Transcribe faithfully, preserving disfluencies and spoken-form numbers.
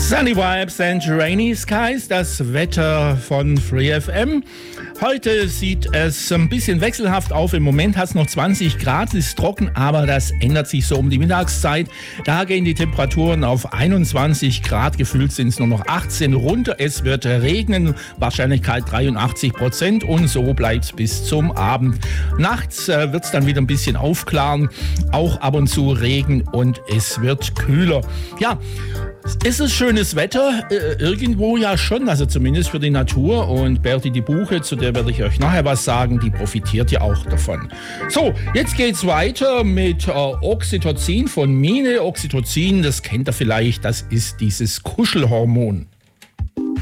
Sunny Vibes and Rainy Skies, das Wetter von Free F M. Heute sieht es ein bisschen wechselhaft auf. Im Moment hat es noch zwanzig Grad, es ist trocken, aber das ändert sich so um die Mittagszeit. Da gehen die Temperaturen auf einundzwanzig Grad, gefühlt sind es nur noch achtzehn runter. Es wird regnen, Wahrscheinlichkeit dreiundachtzig Prozent und so bleibt es bis zum Abend. Nachts äh, wird es dann wieder ein bisschen aufklaren, auch ab und zu Regen und es wird kühler. Ja, es ist schönes Wetter, äh, irgendwo ja schon, also zumindest für die Natur. Und Berti die Buche, zu der werde ich euch nachher was sagen, die profitiert ja auch davon. So, jetzt geht's weiter mit äh, Oxytocin von Mine. Oxytocin, das kennt ihr vielleicht, das ist dieses Kuschelhormon.